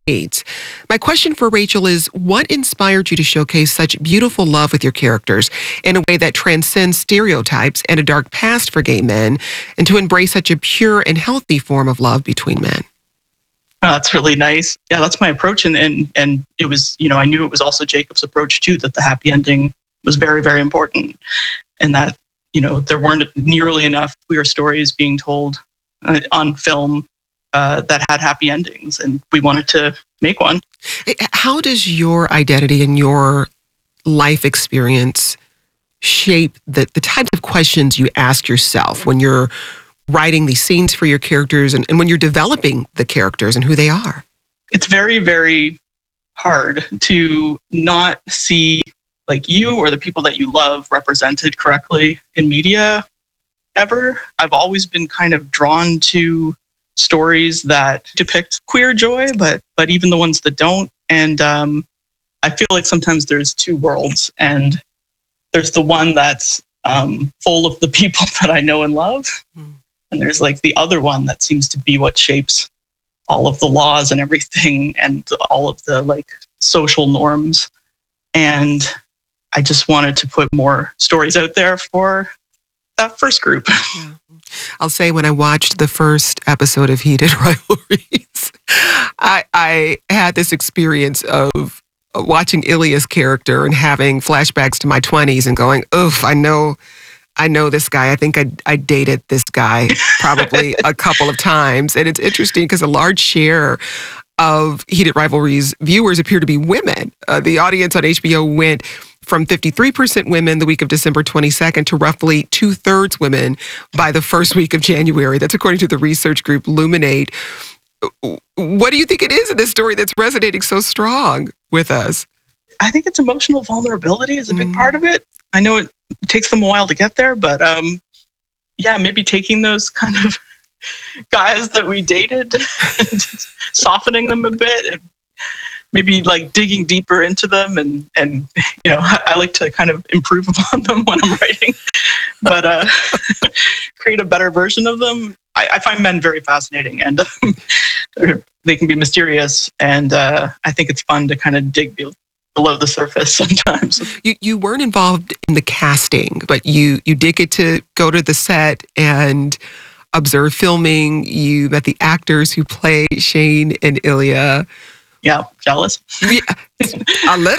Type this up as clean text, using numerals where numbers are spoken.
needs. My question for Rachel is, what inspired you to showcase such beautiful love with your characters in a way that transcends stereotypes and a dark past for gay men, and to embrace such a pure and healthy form of love between men? Oh, that's really nice. Yeah, that's my approach. And it was, I knew it was also Jacob's approach too, that the happy ending was very, very important. And that, there weren't nearly enough queer stories being told on film that had happy endings. And we wanted to make one. How does your identity and your life experience shape the types of questions you ask yourself when you're writing these scenes for your characters and when you're developing the characters and who they are? It's very, very hard to not see like you or the people that you love represented correctly in media ever. I've always been kind of drawn to stories that depict queer joy, but even the ones that don't. And I feel like sometimes there's two worlds, and there's the one that's full of the people that I know and love. And there's like the other one that seems to be what shapes all of the laws and everything and all of the like social norms. And I just wanted to put more stories out there for that first group. Yeah. I'll say when I watched the first episode of Heated Rivalries, I had this experience of watching Ilya's character and having flashbacks to my 20s and going, oof, I know this guy. I think I dated this guy probably a couple of times. And it's interesting because a large share of Heated Rivalries viewers appear to be women. The audience on HBO went from 53% women the week of December 22nd to roughly 2/3 women by the first week of January. That's according to the research group Luminate. What do you think it is in this story that's resonating so strong with us? I think it's emotional vulnerability is a big part of it. I know it takes them a while to get there, but maybe taking those kind of guys that we dated and softening them a bit and maybe like digging deeper into them and I like to kind of improve upon them when I'm writing, but create a better version of them. I find men very fascinating, and they can be mysterious, and I think it's fun to kind of dig below the surface sometimes. You weren't involved in the casting, but you did get to go to the set and observe filming. You met the actors who play Shane and Ilya. Yeah, jealous? Yeah, a little.